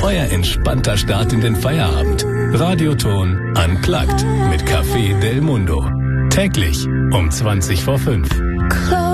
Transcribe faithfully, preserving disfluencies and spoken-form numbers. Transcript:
Euer entspannter Start in den Feierabend. Radioton Unplugged mit Café Del Mundo. Täglich um zwanzig vor fünf.